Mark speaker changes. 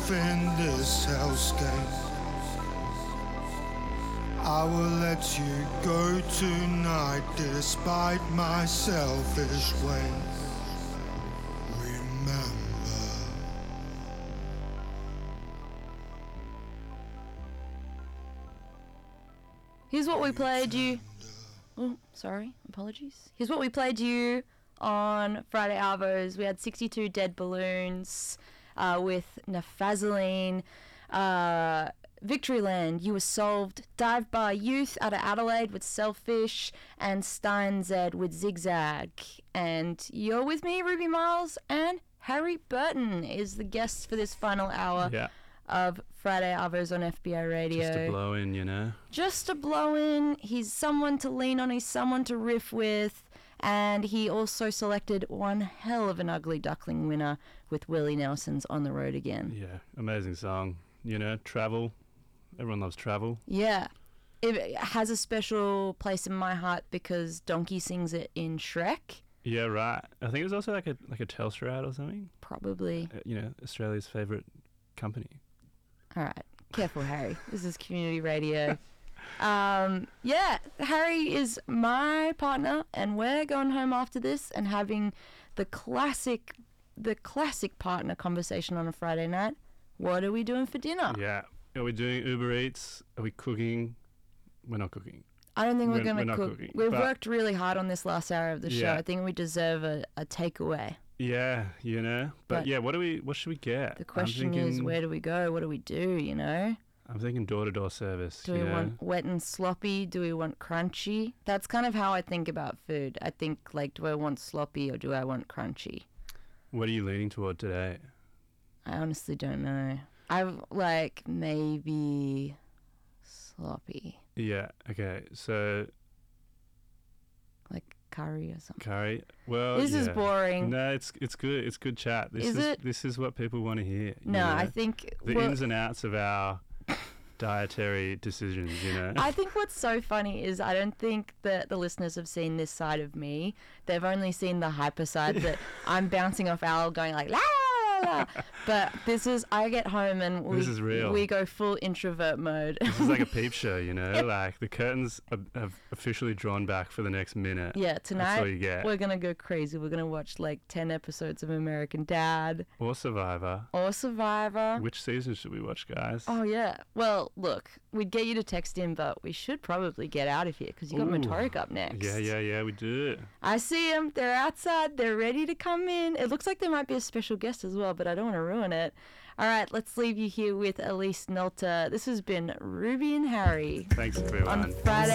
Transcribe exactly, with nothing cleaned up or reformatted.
Speaker 1: myself in this hellscape. I will let you go tonight despite my selfish ways. Remember.
Speaker 2: Here's what we played you. Oh, sorry. Apologies. Here's what we played you on Friday Arvos. We had sixty-two Dead Balloons uh, with Nafazaline. Uh, Victoryland, You Were Solved. Dive Bar Youth out of Adelaide with Selfish. And Stein Z with Zigzag. And you're with me, Ruby Miles. And Harry Burton is the guest for this final hour.
Speaker 3: Yeah.
Speaker 2: Of Friday Arvos on F B I Radio.
Speaker 3: Just a blow in, you know.
Speaker 2: Just a blow in. He's someone to lean on. He's someone to riff with. And he also selected one hell of an Ugly Duckling winner with Willie Nelson's On the Road Again.
Speaker 3: Yeah, amazing song. You know, Travel. Everyone loves Travel.
Speaker 2: Yeah. It has a special place in my heart because Donkey sings it in Shrek.
Speaker 3: Yeah, right. I think it was also like a like a Telstra ad or something.
Speaker 2: Probably.
Speaker 3: Uh, you know, Australia's favourite company.
Speaker 2: All right. Careful, Harry. This is community radio. Um, yeah, Harry is my partner, and we're going home after this and having the classic, the classic partner conversation on a Friday night. What are we doing for dinner?
Speaker 3: Yeah. Are we doing Uber Eats? Are we cooking? We're not cooking.
Speaker 2: I don't think we're,
Speaker 3: We're-
Speaker 2: going
Speaker 3: we're
Speaker 2: to
Speaker 3: not
Speaker 2: cook.
Speaker 3: cooking,
Speaker 2: We've
Speaker 3: but-
Speaker 2: worked really hard on this last hour of the show.
Speaker 3: Yeah.
Speaker 2: I think we deserve a, a takeaway.
Speaker 3: Yeah, you know. But,
Speaker 2: But
Speaker 3: yeah, what do we? What should we get?
Speaker 2: The question
Speaker 3: I'm
Speaker 2: is,
Speaker 3: thinking,
Speaker 2: where do we go? What do we do, you know?
Speaker 3: I'm thinking door-to-door service.
Speaker 2: Do
Speaker 3: you
Speaker 2: we
Speaker 3: know?
Speaker 2: want wet and sloppy? Do we want crunchy? That's kind of how I think about food. I think, like, do I want sloppy or do I want crunchy?
Speaker 3: What are you leaning toward today?
Speaker 2: I honestly don't know. I've, like, maybe sloppy.
Speaker 3: Yeah. Okay. So
Speaker 2: Like curry or something.
Speaker 3: curry. Well,
Speaker 2: This is
Speaker 3: yeah.
Speaker 2: boring.
Speaker 3: No, it's it's good. It's good chat. This
Speaker 2: Is
Speaker 3: is,
Speaker 2: it?
Speaker 3: this is what people want to hear. you
Speaker 2: No,
Speaker 3: know?
Speaker 2: I think...
Speaker 3: the
Speaker 2: well,
Speaker 3: ins and outs of our dietary decisions. You know.
Speaker 2: I think what's so funny is I don't think that the listeners have seen this side of me. They've only seen the hyper side that I'm bouncing off Al going like, la la la. But this is, I get home and we,
Speaker 3: This is real.
Speaker 2: we go full introvert mode.
Speaker 3: This is like a peep show. You know, like the curtains are, have officially drawn back for the next minute.
Speaker 2: Yeah,
Speaker 3: That's
Speaker 2: tonight
Speaker 3: all you get.
Speaker 2: we're going to go crazy. We're going to watch like ten episodes of American Dad
Speaker 3: Or Survivor.
Speaker 2: or Survivor.
Speaker 3: Which season should we watch, guys?
Speaker 2: Oh, yeah. Well, look, we'd get you to text in, but we should probably get out of here because you got
Speaker 3: Ooh.
Speaker 2: Motoric up next.
Speaker 3: Yeah, yeah, yeah. We do.
Speaker 2: I see them. They're outside. They're ready to come in. It looks like there might be a special guest as well, but I don't want to ruin it. All right, let's leave you here with Elise Nolter. This has been Ruby and Harry
Speaker 3: Thanks, everyone.
Speaker 2: on Friday.